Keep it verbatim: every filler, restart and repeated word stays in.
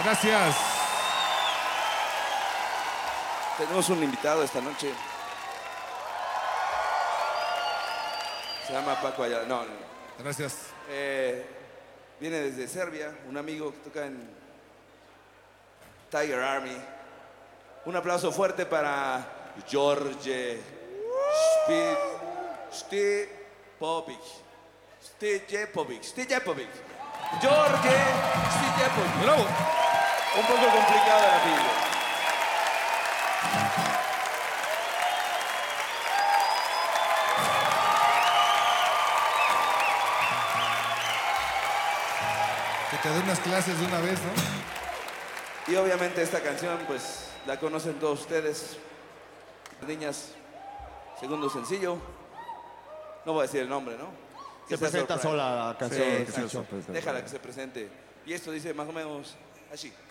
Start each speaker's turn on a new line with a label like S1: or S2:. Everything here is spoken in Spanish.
S1: Gracias.
S2: Tenemos un invitado esta noche. Se llama Paco Ayala. No, no.
S1: Gracias.
S2: Eh, viene desde Serbia, un amigo que toca en Tiger Army. Un aplauso fuerte para George Stijepovic. Stijepovic. Stijepovic. George Stijepovic.
S1: Bravo.
S2: Un poco complicado el apellido.
S1: Que te dé unas clases de una vez, ¿no?
S2: Y obviamente esta canción, pues, la conocen todos ustedes. Niñas, segundo sencillo. No voy a decir el nombre, ¿no?
S3: Se presenta sola la canción.
S2: Sí, exacto. Déjala que se presente. Y esto dice más o menos así.